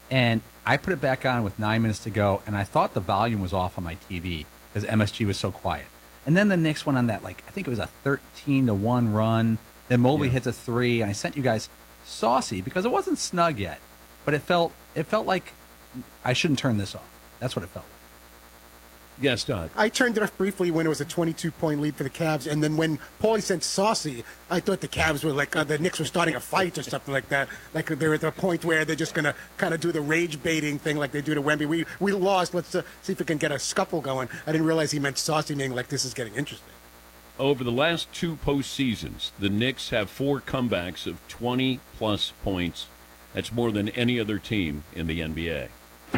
And I put it back on with 9 minutes to go, and I thought the volume was off on my TV because MSG was so quiet. And then the Knicks went on that, like, I think it was a 13-1 run. Then Mobley hits a three, and I sent you guys saucy because it wasn't snug yet, but it felt like I shouldn't turn this off. That's what it felt like. Yes, Todd. I turned it off briefly when it was a 22-point lead for the Cavs, and then when Paulie sent saucy, I thought the Cavs were like the Knicks were starting a fight or something like that. Like they're at the point where they're just going to kind of do the rage baiting thing like they do to Wemby. We lost. Let's see if we can get a scuffle going. I didn't realize he meant saucy, meaning like this is getting interesting. Over the last two postseasons, the Knicks have 4 comebacks of 20-plus points. That's more than any other team in the NBA.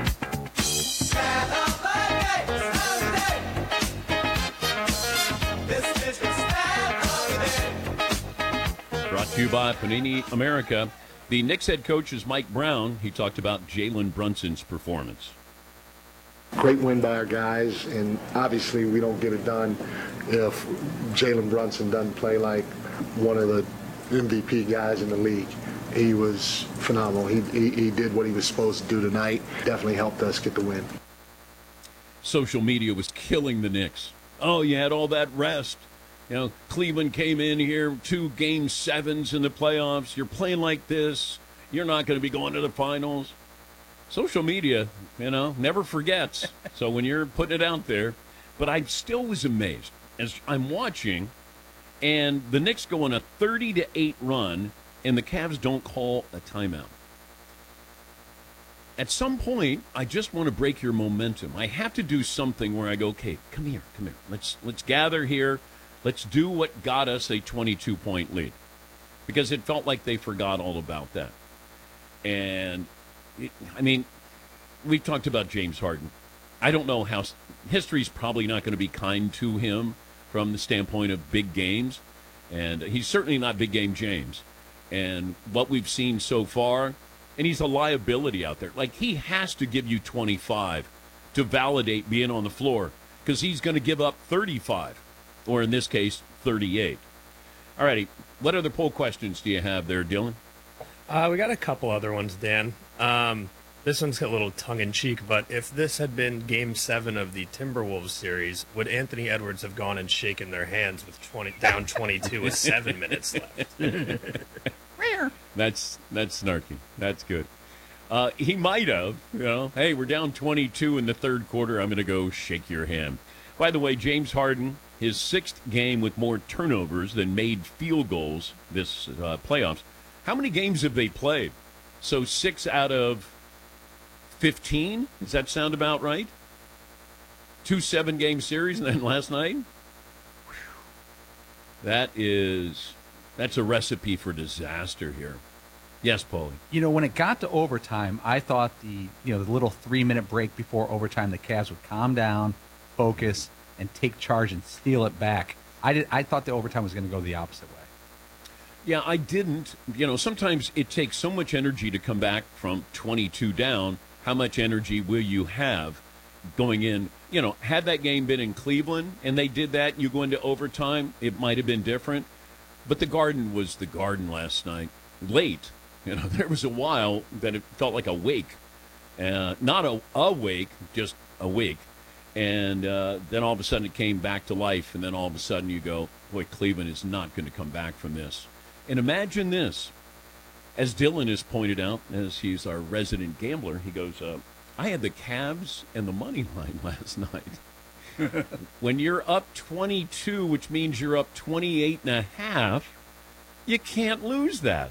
Brought to you by Panini America. The Knicks head coach is Mike Brown. He talked about Jalen Brunson's performance. Great win by our guys, and obviously we don't get it done if Jalen Brunson doesn't play like one of the MVP guys in the league. He was phenomenal. He did what he was supposed to do tonight. Definitely helped us get the win. Social media was killing the Knicks. Oh, you had all that rest. You know, Cleveland came in here, 2 Game 7s in the playoffs. You're playing like this. You're not going to be going to the finals. Social media, never forgets. So when you're putting it out there, but I still was amazed as I'm watching, and the Knicks go on a 30-8 run, and the Cavs don't call a timeout. At some point, I just want to break your momentum. I have to do something where I go, okay, come here. Let's gather here. Let's do what got us a 22-point lead, because it felt like they forgot all about that. And we've talked about James Harden. I don't know how history's probably not going to be kind to him from the standpoint of big games, and he's certainly not big game James. And what we've seen so far, and he's a liability out there. Like, he has to give you 25 to validate being on the floor, because he's going to give up 35, or in this case, 38. All righty, what other poll questions do you have there, Dylan? We got a couple other ones, Dan. This one's a little tongue-in-cheek, but if this had been Game 7 of the Timberwolves series, would Anthony Edwards have gone and shaken their hands with down 22 with 7 minutes left? That's snarky. That's good. He might have, hey, we're down 22 in the third quarter. I'm going to go shake your hand. By the way, James Harden, his 6th game with more turnovers than made field goals this playoffs. How many games have they played? So 6 out of 15? Does that sound about right? 2 7-game series, and then last night? That's a recipe for disaster here. Yes, Paulie. When it got to overtime, I thought the little 3-minute break before overtime, the Cavs would calm down, focus, and take charge and steal it back. I thought the overtime was going to go the opposite way. Yeah, I didn't. Sometimes it takes so much energy to come back from 22 down. How much energy will you have going in? Had that game been in Cleveland and they did that and you go into overtime, it might have been different. But the Garden was the Garden last night. Late. There was a while that it felt like a wake. Not a wake, just a wake. And then all of a sudden it came back to life, and then all of a sudden you go, boy, Cleveland is not going to come back from this. And imagine this. As Dylan has pointed out, as he's our resident gambler, he goes, I had the Cavs and the money line last night. When you're up 22, which means you're up 28.5, you can't lose that.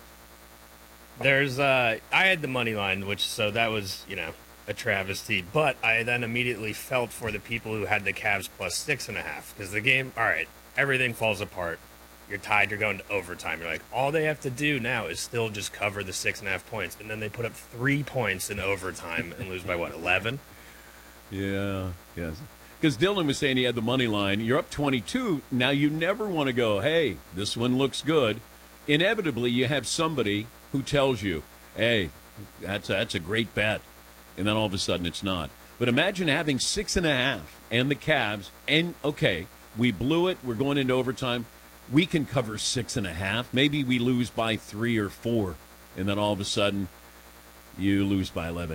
I had the money line, so that was, a travesty. But I then immediately felt for the people who had the Cavs plus 6.5, because the game, all right, everything falls apart. You're tied, you're going to overtime. You're like, all they have to do now is still just cover the 6.5 points. And then they put up 3 points in overtime and lose by, 11? Yeah, yes. Because Dylan was saying he had the money line. You're up 22. Now you never want to go, hey, this one looks good. Inevitably, you have somebody who tells you, hey, that's a great bet. And then all of a sudden it's not. But imagine having 6.5 and the Cavs, and, okay, we blew it. We're going into overtime. We can cover 6.5. Maybe we lose by 3 or 4. And then all of a sudden, you lose by 11.